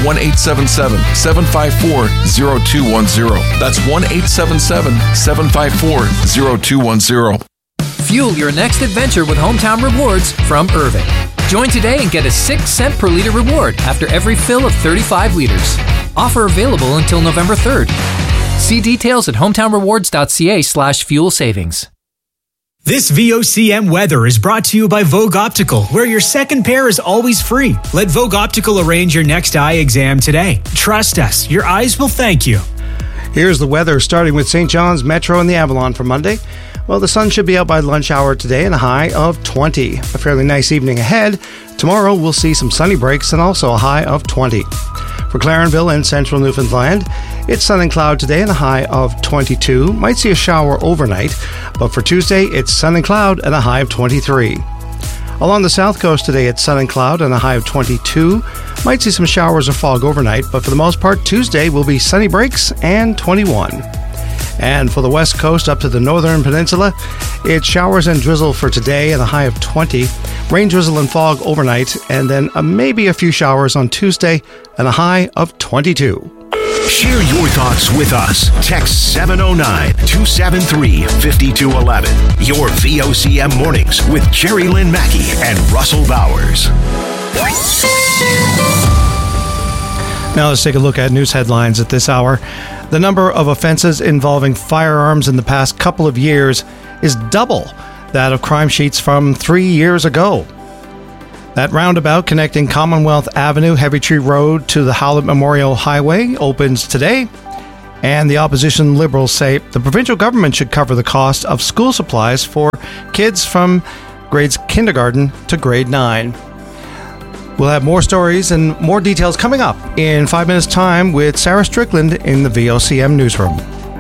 1-877-754-0210. That's 1-877-754-0210. Fuel your next adventure with Hometown Rewards from Irving. Join today and get a 6-cent per liter reward after every fill of 35 liters. Offer available until November 3rd. See details at hometownrewards.ca/fuel savings. This VOCM weather is brought to you by Vogue Optical, where your second pair is always free. Let Vogue Optical arrange your next eye exam today. Trust us, your eyes will thank you. Here's the weather, starting with St. John's Metro and the Avalon for Monday. Well, the sun should be out by lunch hour today and a high of 20. A fairly nice evening ahead. Tomorrow we'll see some sunny breaks and also a high of 20. For Clarenville and central Newfoundland, it's sun and cloud today and a high of 22. Might see a shower overnight, but for Tuesday, it's sun and cloud and a high of 23. Along the south coast today, it's sun and cloud and a high of 22. Might see some showers or fog overnight, but for the most part, Tuesday will be sunny breaks and 21. And for the west coast up to the northern peninsula, it's showers and drizzle for today and a high of 20. Rain, drizzle, and fog overnight, and then maybe a few showers on Tuesday and a high of 22. Share your thoughts with us. Text 709-273-5211. Your VOCM mornings with Jerry Lynn Mackey and Russell Bowers. Now let's take a look at news headlines at this hour. The number of offenses involving firearms in the past couple of years is double that of crime sheets from 3 years ago. That roundabout connecting Commonwealth Avenue, Heavy Tree Road to the Howlett Memorial Highway opens today. And the opposition Liberals say the provincial government should cover the cost of school supplies for kids from grades kindergarten to grade 9. We'll have more stories and more details coming up in 5 minutes' time with Sarah Strickland in the VOCM newsroom.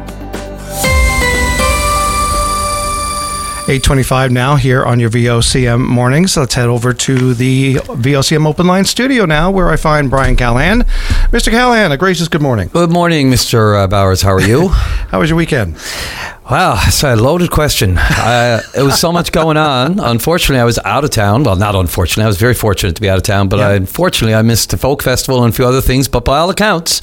8:25 now here on your VOCM mornings. Let's head over to the VOCM Open Line studio now, where I find Brian Callahan. Mr. Callahan, a gracious good morning. Good morning, Mr. Bowers. How are you? How was your weekend? Wow, it's a loaded question. It was so much going on. Unfortunately, I was out of town. Well, not unfortunately. I was very fortunate to be out of town, but unfortunately, I missed the folk festival and a few other things. But by all accounts,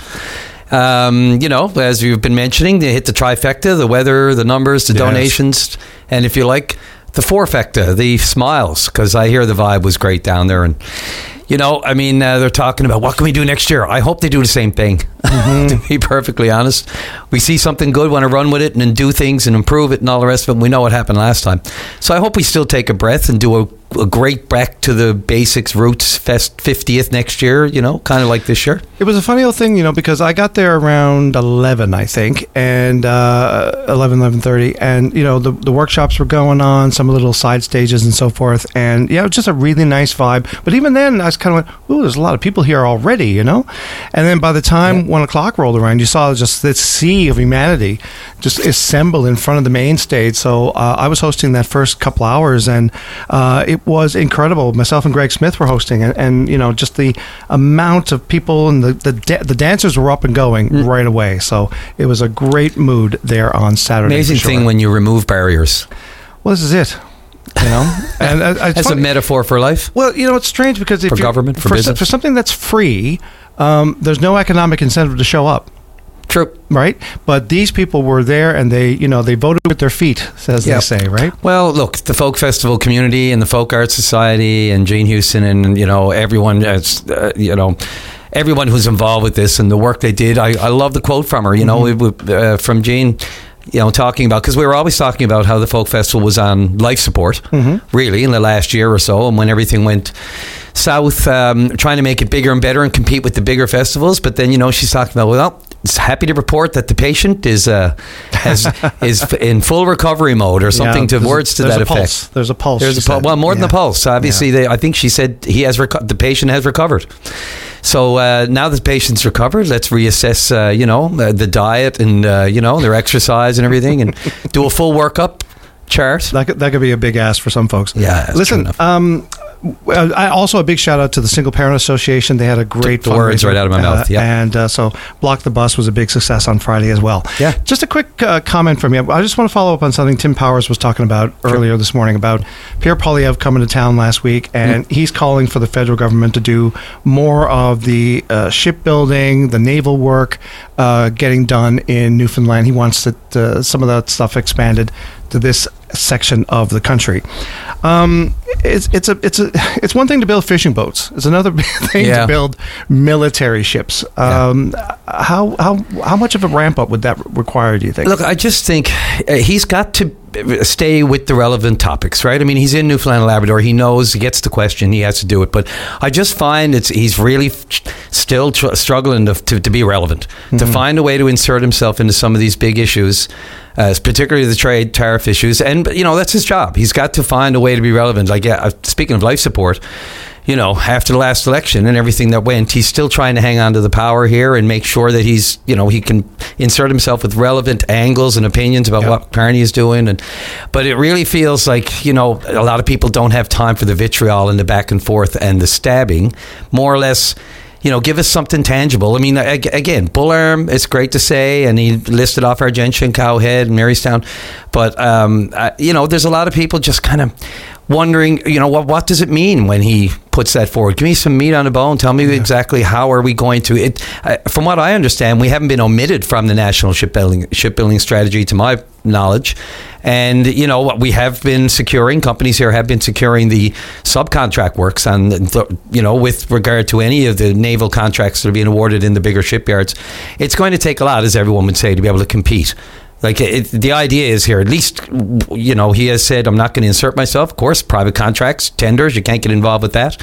as you've been mentioning, they hit the trifecta: the weather, the numbers, the donations, and if you like, the fourfecta, the smiles, because I hear the vibe was great down there. And they're talking about what can we do next year. I hope they do the same thing. To be perfectly honest, we see something good, want to run with it and then do things and improve it and all the rest of it. We know what happened last time, so I hope we still take a breath and do a great back to the basics roots fest 50th next year, kind of like this year. It was a funny old thing, because I got there around 11, I think, and 11:30, and the workshops were going on, some little side stages and so forth, and it was just a really nice vibe. But even then, I was kind of went, "Ooh, there's a lot of people here already," And then by the time 1 o'clock rolled around, you saw just this sea of humanity just assembled in front of the main stage. So I was hosting that first couple hours, and it was incredible. Myself and Greg Smith were hosting, and just the amount of people and the dancers were up and going right away. So it was a great mood there on Saturday. Amazing thing when you remove barriers. Well, this is it. And as a metaphor for life. Well, it's strange because if for government, for business, for something that's free, there's no economic incentive to show up. True. Right? But these people were there and they voted with their feet, as they say, right? Well, look, the Folk Festival community and the Folk Arts Society and Jane Houston and, everyone, everyone who's involved with this and the work they did. I love the quote from her, from Jane, talking about, because we were always talking about how the Folk Festival was on life support, really, in the last year or so, and when everything went south, trying to make it bigger and better and compete with the bigger festivals. But then, she's talking about, happy to report that the patient is in full recovery mode or something words to that effect. There's a pulse. Well, more than the pulse. Obviously, I think she said the patient has recovered. So now the patient's recovered, let's reassess, the diet and, their exercise and everything and do a full workup chart. That could be a big ask for some folks. Yeah. Listen, also a big shout out to the Single Parent Association. They had a great the words right out of my mouth. And so Block the Bus was a big success on Friday as well. Yeah. Just a quick comment from you. I just want to follow up on something Tim Powers was talking about earlier this morning about Pierre Poilievre coming to town last week, and he's calling for the federal government to do more of the shipbuilding, the naval work getting done in Newfoundland. He wants some of that stuff expanded to this section of the country. It's one thing to build fishing boats. It's another thing to build military ships. How much of a ramp up would that require, do you think? Look, I just think he's got to stay with the relevant topics, right? I mean, he's in Newfoundland and Labrador. He knows, he gets the question, he has to do it. But I just find he's really still struggling to be relevant, to find a way to insert himself into some of these big issues, particularly the trade tariff issues. And, that's his job. He's got to find a way to be relevant. Like, speaking of life support, after the last election and everything that went, he's still trying to hang on to the power here and make sure that he's, he can insert himself with relevant angles and opinions about what Carney is doing. But it really feels like, a lot of people don't have time for the vitriol and the back and forth and the stabbing. More or less, give us something tangible. I mean, again, Bull Arm, it's great to say, and he listed off Argentia, Cowhead, and Marystown. But, there's a lot of people just kind of wondering, what does it mean when he puts that forward? Give me some meat on the bone. Tell me exactly how are we going to... from what I understand, we haven't been omitted from the national shipbuilding strategy, to my knowledge. And, we have been securing, companies here have been securing the subcontract works on, with regard to any of the naval contracts that are being awarded in the bigger shipyards. It's going to take a lot, as everyone would say, to be able to compete. Like, the idea is here, at least, he has said, I'm not going to insert myself. Of course, private contracts, tenders, you can't get involved with that.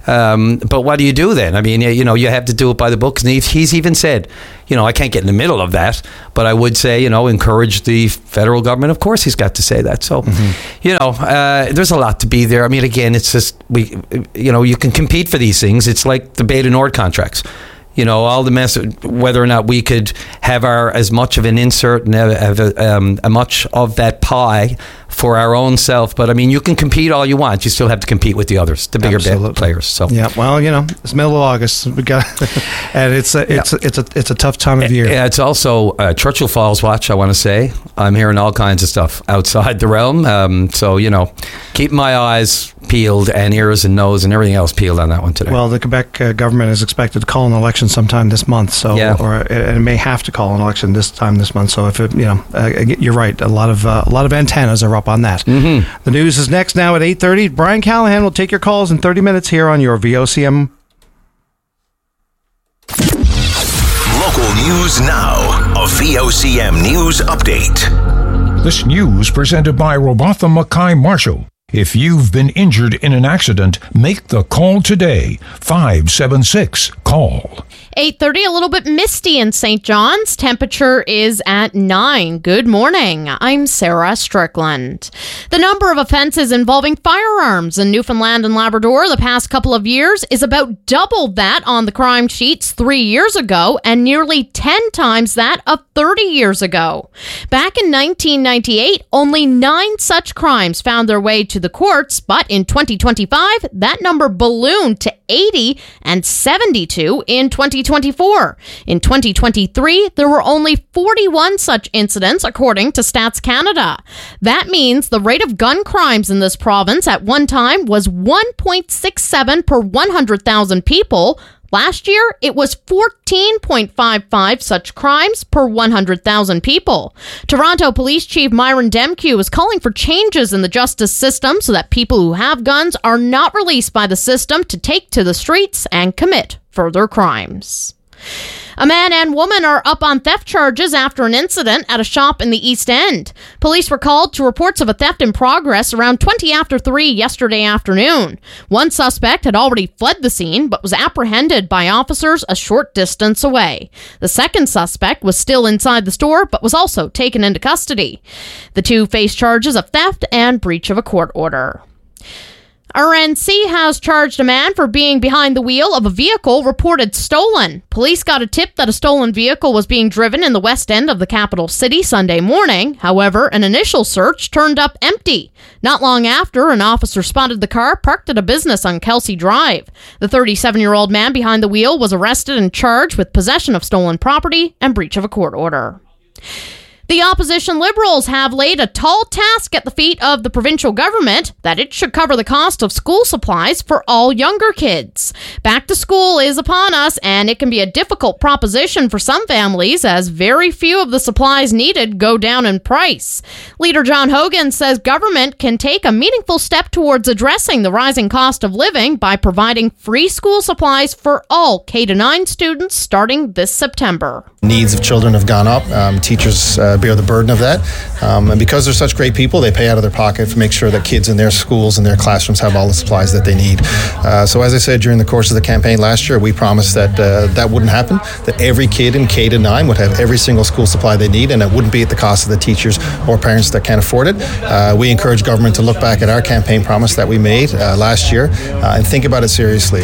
But what do you do then? I mean, you have to do it by the books. And he's even said, I can't get in the middle of that. But I would say, encourage the federal government. Of course, he's got to say that. So, there's a lot to be there. I mean, again, it's just, you can compete for these things. It's like the Beta Nord contracts. All the mess, whether or not we could have as much of an insert and have a much of that pie for our own self. But I mean, you can compete all you want. You still have to compete with the others, the bigger players. So yeah, well, it's middle of August. We got, and it's a tough time of year. Yeah, it's also Churchill Falls watch. I want to say I'm hearing all kinds of stuff outside the realm. So keep my eyes peeled and ears and nose and everything else peeled on that one today. Well, the Quebec government is expected to call an election sometime this month. So, or it may have to call an election this month. So, if you're right, a lot of antennas are up on that. Mm-hmm. The news is next now at 8:30. Brian Callahan will take your calls in 30 minutes here on your VOCM. Local news now. A VOCM news update. This news presented by Robotham Mackay Marshall. If you've been injured in an accident, make the call today. 576-CALL. 8:30, a little bit misty in St. John's. Temperature is at 9. Good morning. I'm Sarah Strickland. The number of offenses involving firearms in Newfoundland and Labrador the past couple of years is about double that on the crime sheets 3 years ago and nearly 10 times that of 30 years ago. Back in 1998, only 9 such crimes found their way to the courts, but in 2025, that number ballooned to 80 and 72 in 2024. In 2023, there were only 41 such incidents, according to Stats Canada. That means the rate of gun crimes in this province at one time was 1.67 per 100,000 people. Last year, it was 14.55 such crimes per 100,000 people. Toronto Police Chief Myron Demkew is calling for changes in the justice system so that people who have guns are not released by the system to take to the streets and commit further crimes. A man and woman are up on theft charges after an incident at a shop in the East End. Police were called to reports of a theft in progress around 20 after 3 yesterday afternoon. One suspect had already fled the scene but was apprehended by officers a short distance away. The second suspect was still inside the store but was also taken into custody. The two face charges of theft and breach of a court order. RNC has charged a man for being behind the wheel of a vehicle reported stolen. Police got a tip that a stolen vehicle was being driven in the west end of the capital city Sunday morning. However, an initial search turned up empty. Not long after, an officer spotted the car parked at a business on Kelsey Drive. The 37-year-old man behind the wheel was arrested and charged with possession of stolen property and breach of a court order. The opposition Liberals have laid a tall task at the feet of the provincial government that it should cover the cost of school supplies for all younger kids. Back to school is upon us, and it can be a difficult proposition for some families as very few of the supplies needed go down in price. Leader John Hogan says government can take a meaningful step towards addressing the rising cost of living by providing free school supplies for all K-9 students starting this September. Needs of children have gone up. Teachers bear the burden of that. And because they're such great people, they pay out of their pocket to make sure that kids in their schools and their classrooms have all the supplies that they need. So as I said, during the course of the campaign last year, we promised that that wouldn't happen, that every kid in K-9 would have every single school supply they need, and it wouldn't be at the cost of the teachers or parents that can't afford it. We encourage government to look back at our campaign promise that we made last year and think about it seriously.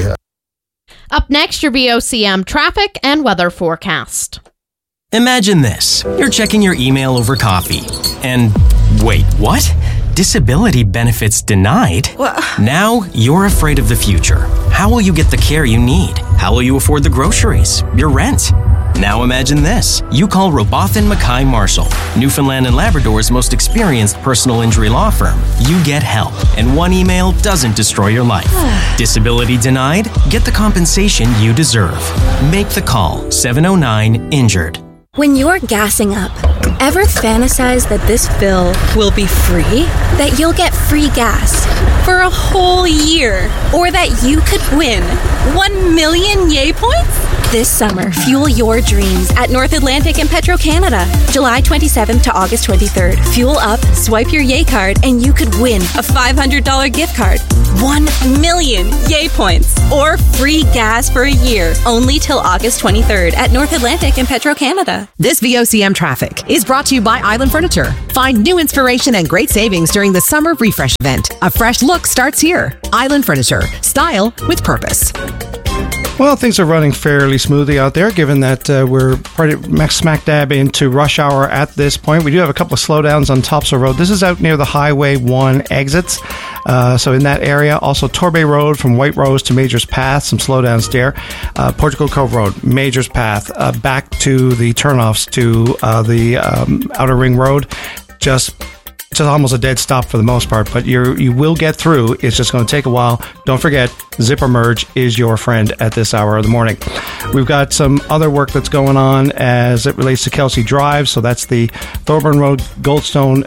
Up next, your VOCM traffic and weather forecast. Imagine this. You're checking your email over coffee. And wait, what? Disability benefits denied? What? Now you're afraid of the future. How will you get the care you need? How will you afford the groceries? Your rent? Now imagine this. You call Robotham Mackay Marshall, Newfoundland and Labrador's most experienced personal injury law firm. You get help, and one email doesn't destroy your life. Disability denied? Get the compensation you deserve. Make the call. 709-INJURED. When you're gassing up, ever fantasize that this fill will be free? That you'll get free gas for a whole year? Or that you could win 1 million Yay points? This summer, fuel your dreams at North Atlantic and Petro-Canada. July 27th to August 23rd. Fuel up, swipe your Yay card, and you could win a $500 gift card. 1 million Yay points. Or free gas for a year. Only till August 23rd at North Atlantic and Petro-Canada. This VOCM traffic is brought to you by Island Furniture. Find new inspiration and great savings during the Summer Refresh event. A fresh look starts here. Island Furniture. Style with purpose. Well, things are running fairly smoothly out there, given that we're pretty smack dab into rush hour at this point. We do have a couple of slowdowns on Topsail Road. This is out near the Highway 1 exits. So in that area, also Torbay Road from White Rose to Majors Path, some slowdowns there. Portugal Cove Road, Majors Path, back to the turnoffs to the Outer Ring Road. Just almost a dead stop for the most part, but you will get through. It's just going to take a while. Don't forget, Zipper Merge is your friend at this hour of the morning. We've got some other work that's going on as it relates to Kelsey Drive, so that's the Thorburn Road, Goldstone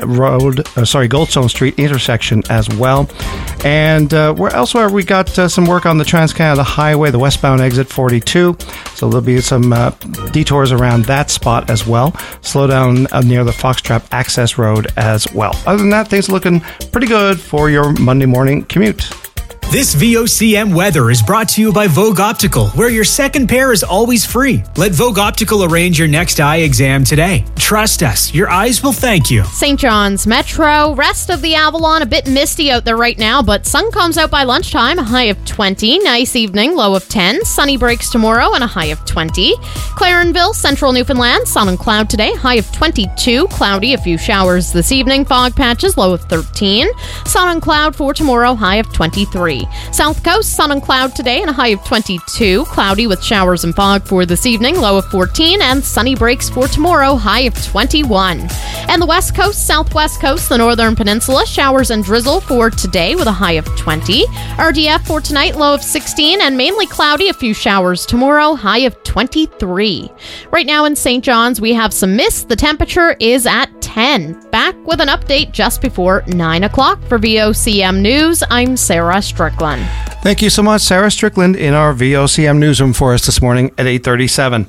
Street intersection as well. And where elsewhere we got some work on the Trans-Canada Highway, the westbound exit 42, so there'll be some detours around that spot as well. Slow down near the Foxtrap Access Road as well. Other than that, things are looking pretty good for your Monday morning commute. This VOCM weather is brought to you by Vogue Optical, where your second pair is always free. Let Vogue Optical arrange your next eye exam today. Trust us, your eyes will thank you. St. John's Metro, rest of the Avalon, a bit misty out there right now, but sun comes out by lunchtime, a high of 20. Nice evening, low of 10. Sunny breaks tomorrow and a high of 20. Clarenville, Central Newfoundland, sun and cloud today, high of 22. Cloudy, a few showers this evening. Fog patches, low of 13. Sun and cloud for tomorrow, high of 23. South Coast, sun and cloud today and a high of 22. Cloudy with showers and fog for this evening, low of 14. And sunny breaks for tomorrow, high of 21. And the West Coast, Southwest Coast, the Northern Peninsula, showers and drizzle for today with a high of 20. RDF for tonight, low of 16. And mainly cloudy, a few showers tomorrow, high of 23. Right now in St. John's, we have some mist. The temperature is at 10. Back with an update just before 9 o'clock for VOCM News. I'm Sarah Strickland. Thank you so much, Sarah Strickland, in our VOCM newsroom for us this morning at 8:37.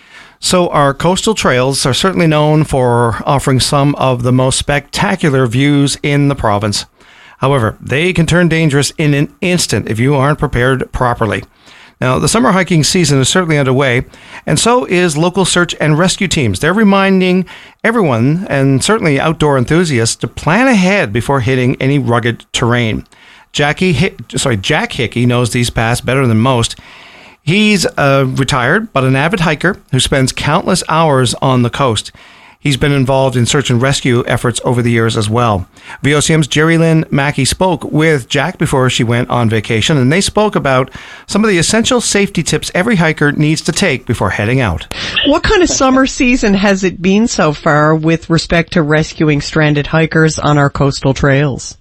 So our coastal trails are certainly known for offering some of the most spectacular views in the province. However, they can turn dangerous in an instant if you aren't prepared properly. Now, the summer hiking season is certainly underway, and so is local search and rescue teams. They're reminding everyone, and certainly outdoor enthusiasts, to plan ahead before hitting any rugged terrain. Jack Hickey knows these paths better than most. He's retired, but an avid hiker who spends countless hours on the coast. He's been involved in search and rescue efforts over the years as well. VOCM's Jerry Lynn Mackey spoke with Jack before she went on vacation, and they spoke about some of the essential safety tips every hiker needs to take before heading out. What kind of summer season has it been so far with respect to rescuing stranded hikers on our coastal trails?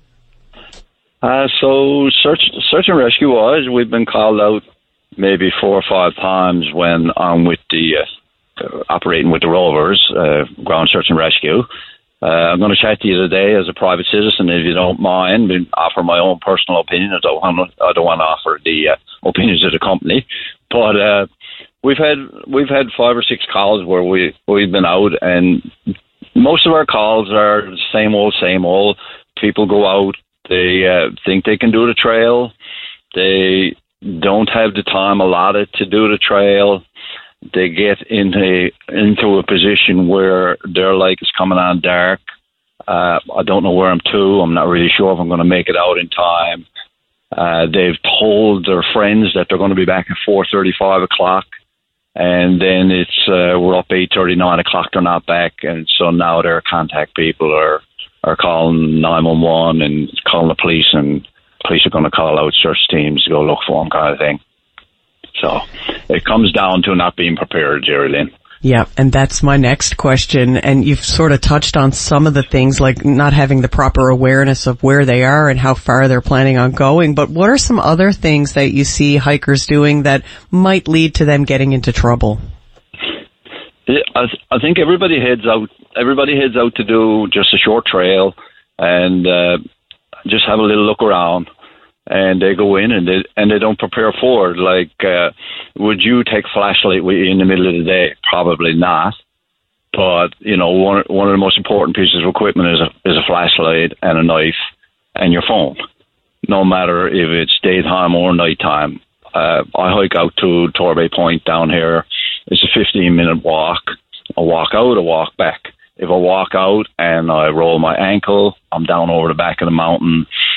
So search and rescue wise, we've been called out maybe 4 or 5 times when I'm with the operating with the rovers, ground search and rescue. I'm going to chat to you today as a private citizen, if you don't mind, and offer my own personal opinion. I don't want to offer the opinions of the company, but we've had 5 or 6 calls where we've been out, and most of our calls are the same old. People go out, they think they can do the trail, they don't have the time allotted to do the trail. They get into a position where their light is coming on dark. I don't know where I'm to. I'm not really sure if I'm going to make it out in time. They've told their friends that they're going to be back at 4:30, 5 o'clock, and then it's we're up 8:30, 9 o'clock. They're not back, and so now their contact people are calling 911 and calling the police, and police are going to call out search teams to go look for them, kind of thing. So it comes down to not being prepared, Jerry Lynn. Yeah, and that's my next question. And you've sort of touched on some of the things, like not having the proper awareness of where they are and how far they're planning on going. But what are some other things that you see hikers doing that might lead to them getting into trouble? I think everybody heads out to do just a short trail and just have a little look around. And they go in and they don't prepare for it. Like, would you take a flashlight with you in the middle of the day? Probably not. But one of the most important pieces of equipment is a flashlight and a knife and your phone. No matter if it's daytime or nighttime. I hike out to Torbay Point down here. It's a 15-minute walk. I walk out, I walk back. If I walk out and I roll my ankle, I'm down over the back of the mountain.